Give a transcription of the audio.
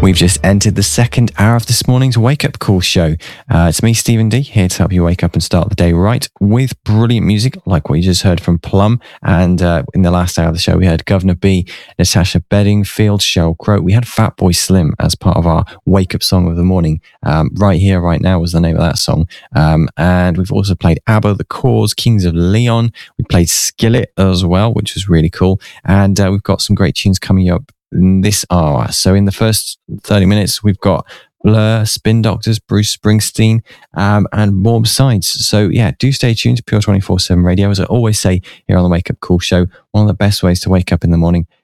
We've just entered the second hour of this morning's Wake Up Call show. It's me, Stephen D, here to help you wake up and start the day right with brilliant music like what you just heard from Plum. And in the last hour of the show, we heard Governor B, Natasha Bedingfield, Sheryl Crow. We had Fatboy Slim as part of our Wake Up Song of the Morning. Right Here, Right Now was the name of that song. And we've also played ABBA, The Cause, Kings of Leon. We played Skillet as well, which was really cool. And we've got some great tunes coming up in this hour. So in the first 30 minutes, we've got Blur, Spin Doctors, Bruce Springsteen, and more besides. So yeah, do stay tuned to Pure 24/7 Radio. As I always say here on the Wake Up Call show, one of the best ways to wake up in the morning